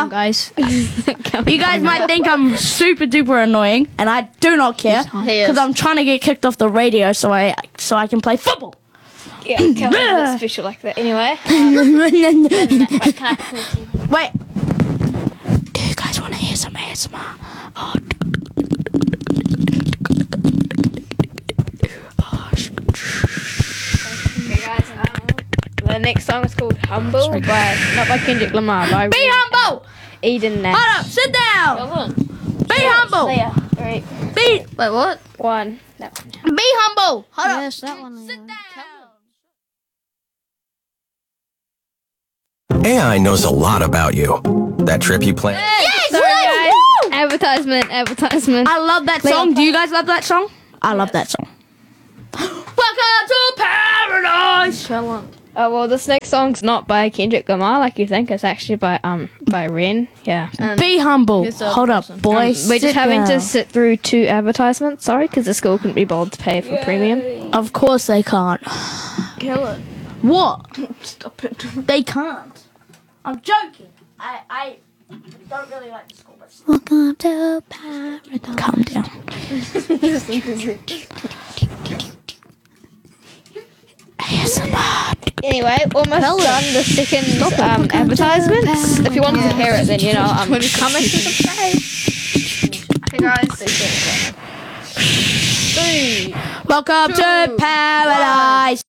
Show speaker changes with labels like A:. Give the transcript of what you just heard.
A: on, guys.
B: You guys might think I'm super duper annoying, and I do not care because I'm trying to get kicked off the radio so I can play football.
C: Yeah, Calvin's a bit special like that. Anyway.
B: Wait. Do you guys want to hear some ASMR? Oh.
C: Okay, guys. The next song is called "Humble" not by Kendrick Lamar. By
B: Be humble.
C: Eden Nash.
B: Hold up. Sit down. Be humble.
C: Three,
B: Be.
A: Wait, what?
C: one.
B: Be humble. Hold up.
A: Yes, that one.
B: Sit down.
D: AI knows a lot about you. That trip you planned.
B: Yes.
C: Sorry, guys.
B: Woo!
C: Advertisement.
B: I love that song. Do you guys love that song? I love that song. Welcome to paradise.
C: Oh well, this next song's not by Kendrick Lamar like you think. It's actually by Ren. Yeah.
B: Be humble. Hold up, boys.
C: We're just having to sit through 2 advertisements. Sorry, because the school couldn't be bothered to pay for premium.
B: Of course they can't.
A: Kill it.
B: What?
A: Stop it.
B: They can't. I'm joking. I don't really like the school. But
A: Welcome to paradise.
B: calm down. ASMR.
C: Anyway, almost done the second advertisements. If you wanted to hear it, then comment and subscribe. Okay, guys.
B: Welcome to paradise.